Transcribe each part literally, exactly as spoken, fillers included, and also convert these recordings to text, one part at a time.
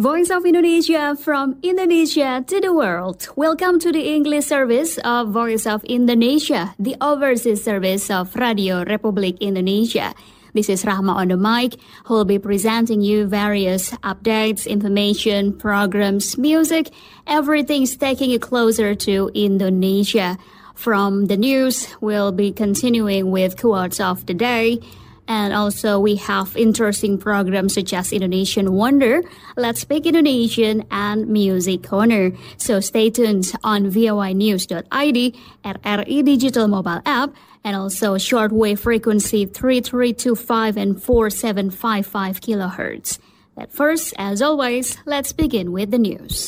Voice of Indonesia from Indonesia to the world. Welcome to the English service of Voice of Indonesia, the overseas service of Radio Republik Indonesia. This is Rahma on the mic, who will be presenting you various updates, information, programs, music, everything's taking you closer to Indonesia. From the news, we'll be continuing with quotes of the day. And also we have interesting programs such as Indonesian Wonder, Let's Speak Indonesian, and Music Corner. So stay tuned on V O I news dot I D, R R I Digital Mobile App, and also shortwave frequency three three two five and four seven five five kilohertz. But first, as always, let's begin with the news.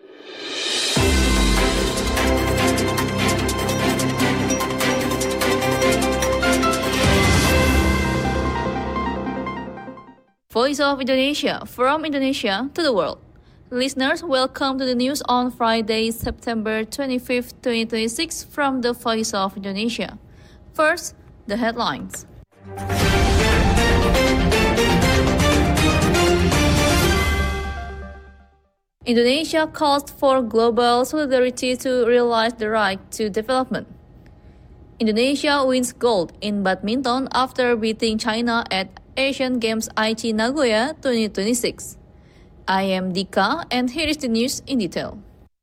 Voice of Indonesia, from Indonesia to the world. Listeners, welcome to the news on Friday, September twenty-fifth, twenty twenty-six from the Voice of Indonesia. First, the headlines. Indonesia calls for global solidarity to realize the right to development. Indonesia wins gold in badminton after beating China at Asian Games Aichi Nagoya twenty twenty-six. I am Dika, and here is the news in detail.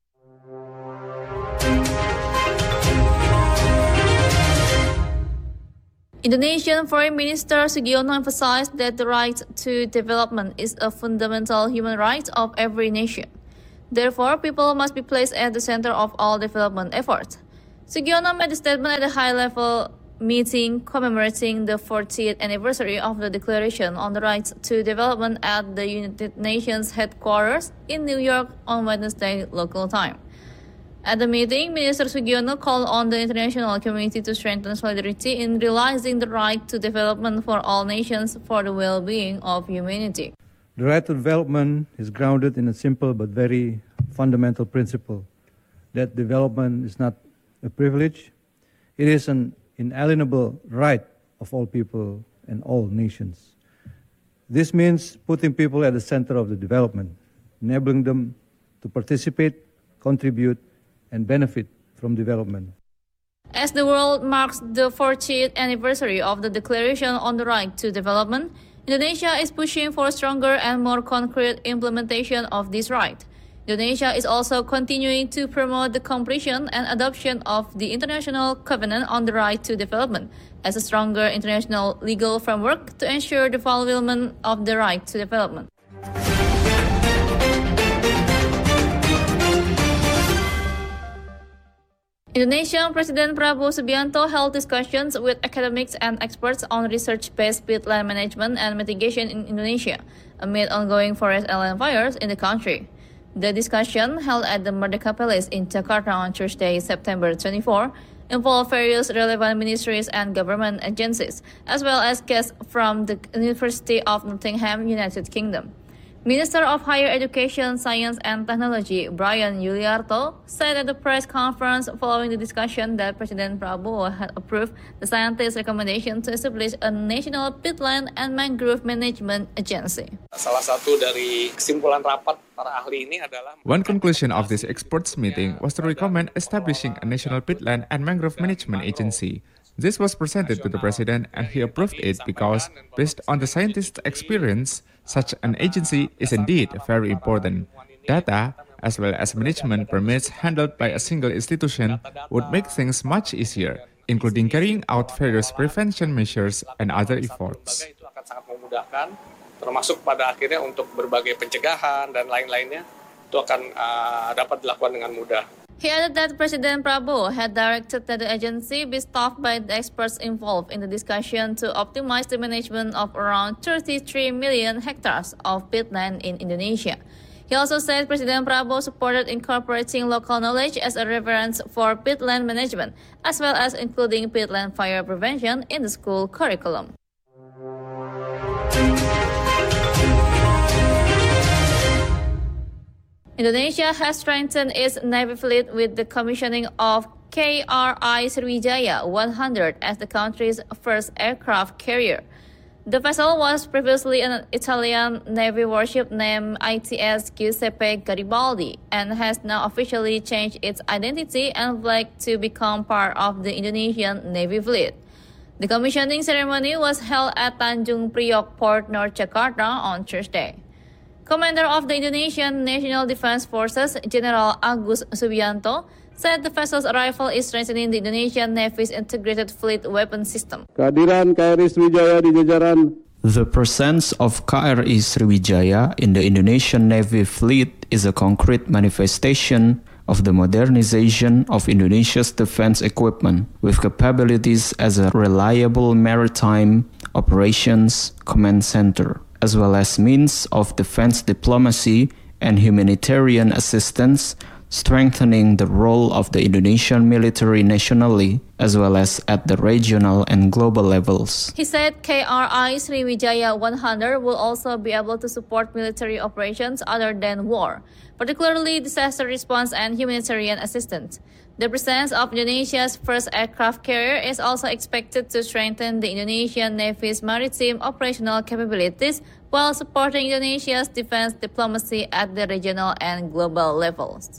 Indonesian Foreign Minister Sugiono emphasized that the right to development is a fundamental human right of every nation. Therefore, people must be placed at the center of all development efforts. Sugiono made the statement at a high-level meeting commemorating the fortieth anniversary of the Declaration on the Rights to Development at the United Nations headquarters in New York on Wednesday local time. At the meeting, Minister Sugiono called on the international community to strengthen solidarity in realizing the right to development for all nations for the well-being of humanity. The right to development is grounded in a simple but very fundamental principle that development is not a privilege, it is an inalienable right of all people and all nations. This means putting people at the center of the development, enabling them to participate, contribute, and benefit from development. As the world marks the fortieth anniversary of the Declaration on the Right to Development, Indonesia is pushing for a stronger and more concrete implementation of this right. Indonesia is also continuing to promote the completion and adoption of the International Covenant on the Right to Development as a stronger international legal framework to ensure the fulfillment of the right to development. Indonesian President Prabowo Subianto held discussions with academics and experts on research-based peatland management and mitigation in Indonesia amid ongoing forest and land fires in the country. The discussion, held at the Merdeka Palace in Jakarta on Thursday, September twenty-fourth, involved various relevant ministries and government agencies, as well as guests from the University of Nottingham, United Kingdom. Minister of Higher Education, Science and Technology, Brian Yuliarto, said at the press conference following the discussion that President Prabowo had approved the scientists' recommendation to establish a national peatland and mangrove management agency. Salah satu dari kesimpulan rapat para ahli ini adalah One conclusion of this experts meeting was to recommend establishing a national peatland and mangrove management agency. This was presented to the president and he approved it because, based on the scientists' experience, such an agency is indeed very important. Data, as well as management permits handled by a single institution, would make things much easier, including carrying out various prevention measures and other efforts. Itu akan sangat memudahkan, termasuk pada akhirnya untuk berbagai pencegahan dan lain-lainnya, itu akan uh, dapat dilakukan dengan mudah. He added that President Prabowo had directed that the agency be staffed by the experts involved in the discussion to optimize the management of around thirty-three million hectares of peatland in Indonesia. He also said President Prabowo supported incorporating local knowledge as a reference for peatland management, as well as including peatland fire prevention in the school curriculum. Indonesia has strengthened its Navy fleet with the commissioning of K R I Sriwijaya one hundred as the country's first aircraft carrier. The vessel was previously an Italian Navy warship named I T S Giuseppe Garibaldi and has now officially changed its identity and flag to become part of the Indonesian Navy fleet. The commissioning ceremony was held at Tanjung Priok Port, North Jakarta on Thursday. Commander of the Indonesian National Defense Forces, General Agus Subianto, said the vessel's arrival is strengthening the Indonesian Navy's integrated fleet weapon system. Kehadiran K R I Sriwijaya di jajaran. The presence of K R I Sriwijaya in the Indonesian Navy fleet is a concrete manifestation of the modernization of Indonesia's defense equipment, with capabilities as a reliable maritime operations command center, as well as means of defense diplomacy and humanitarian assistance, strengthening the role of the Indonesian military nationally, as well as at the regional and global levels. He said K R I Sriwijaya one hundred will also be able to support military operations other than war, particularly disaster response and humanitarian assistance. The presence of Indonesia's first aircraft carrier is also expected to strengthen the Indonesian Navy's maritime operational capabilities while supporting Indonesia's defense diplomacy at the regional and global levels.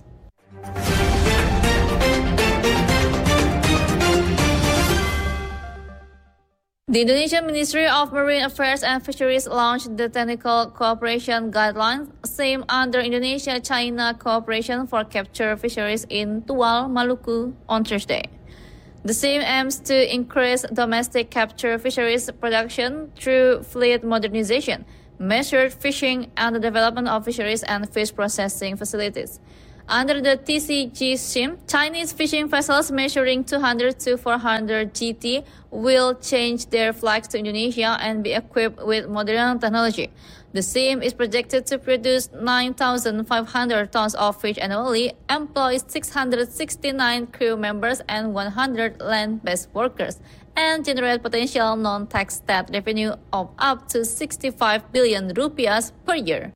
The Indonesian Ministry of Marine Affairs and Fisheries launched the Technical Cooperation Guidelines, same under Indonesia-China Cooperation for Capture Fisheries in Tual, Maluku on Thursday. The same aims to increase domestic capture fisheries production through fleet modernization, measured fishing, and the development of fisheries and fish processing facilities. Under the T C G scheme, Chinese fishing vessels measuring two hundred to four hundred G T will change their flags to Indonesia and be equipped with modern technology. The scheme is projected to produce nine thousand five hundred tons of fish annually, employ six hundred sixty-nine crew members and one hundred land-based workers, and generate potential non-tax state revenue of up to sixty-five billion rupiahs per year.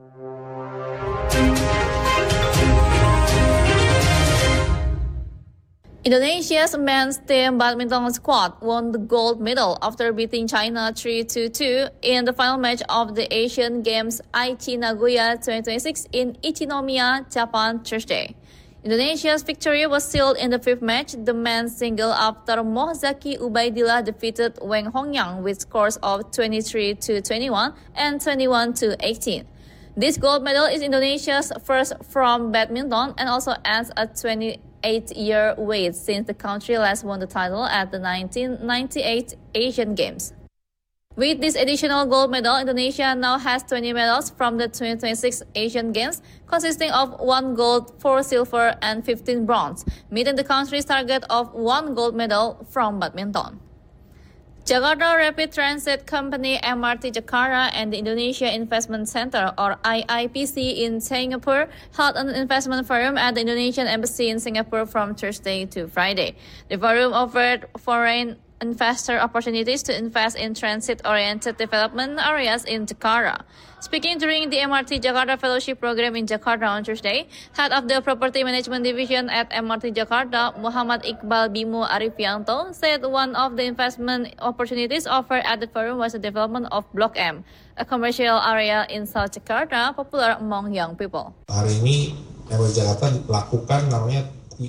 Indonesia's men's team badminton squad won the gold medal after beating China three to two in the final match of the Asian Games Aichi Nagoya twenty twenty-six in Ichinomiya, Japan, Thursday. Indonesia's victory was sealed in the fifth match, the men's single, after Mohzaki Ubaidillah defeated Wang Hongyang with scores of twenty-three to twenty-one and twenty-one to eighteen. This gold medal is Indonesia's first from badminton and also adds a twenty-eight-year wait since the country last won the title at the nineteen ninety-eight Asian Games. With this additional gold medal, Indonesia now has twenty medals from the twenty twenty-six Asian Games, consisting of one gold, four silver, and fifteen bronze, meeting the country's target of one gold medal from badminton. Jakarta Rapid Transit Company M R T Jakarta and the Indonesia Investment Center, or I I P C, in Singapore held an investment forum at the Indonesian Embassy in Singapore from Thursday to Friday. The forum offered foreign investor opportunities to invest in transit-oriented development areas in Jakarta. Speaking during the M R T Jakarta Fellowship Program in Jakarta on Thursday, head of the Property Management Division at M R T Jakarta, Muhammad Iqbal Bimo Arifianto, said one of the investment opportunities offered at the forum was the development of Blok M, a commercial area in South Jakarta popular among young people. Hari ini M R T Jakarta lakukan namanya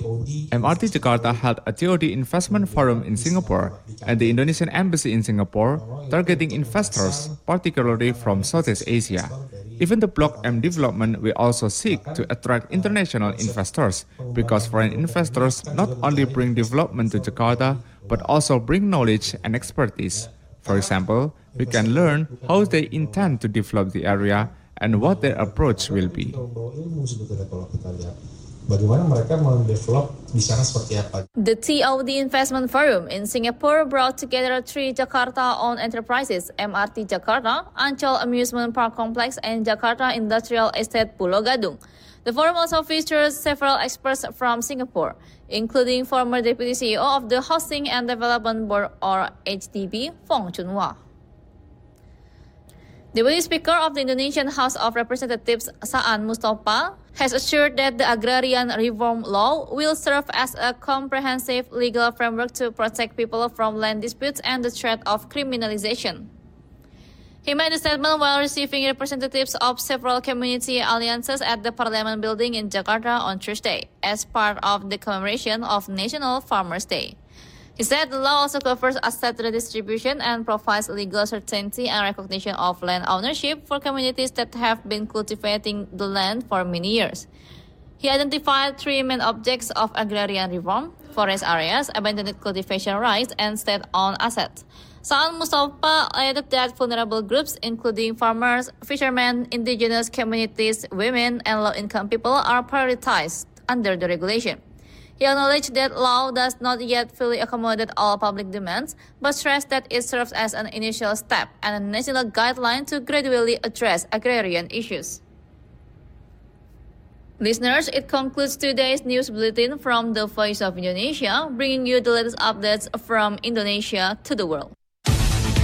M R T Jakarta held a T O D investment forum in Singapore and the Indonesian Embassy in Singapore, targeting investors, particularly from Southeast Asia. Even the Blok M development will also seek to attract international investors, because foreign investors not only bring development to Jakarta, but also bring knowledge and expertise. For example, we can learn how they intend to develop the area and what their approach will be. Bagaimana mereka mendevelop di sana seperti apa. The T O D Investment Forum in Singapore brought together three Jakarta-owned enterprises, M R T Jakarta, Ancol Amusement Park Complex, and Jakarta Industrial Estate Pulau Gadung. The forum also features several experts from Singapore, including former Deputy C E O of the Housing and Development Board, or H D B, Fong Chunhwa. Deputy Speaker of the Indonesian House of Representatives, Saan Mustafa, has assured that the Agrarian Reform Law will serve as a comprehensive legal framework to protect people from land disputes and the threat of criminalization. He made the statement while receiving representatives of several community alliances at the Parliament building in Jakarta on Thursday as part of the commemoration of National Farmers' Day. He said the law also covers asset redistribution and provides legal certainty and recognition of land ownership for communities that have been cultivating the land for many years. He identified three main objects of agrarian reform: forest areas, abandoned cultivation rights, and state-owned assets. Saan Mustafa added that vulnerable groups, including farmers, fishermen, indigenous communities, women, and low-income people, are prioritized under the regulation. He acknowledged that law does not yet fully accommodate all public demands, but stressed that it serves as an initial step and a national guideline to gradually address agrarian issues. Listeners, it concludes today's news bulletin from the Voice of Indonesia, bringing you the latest updates from Indonesia to the world.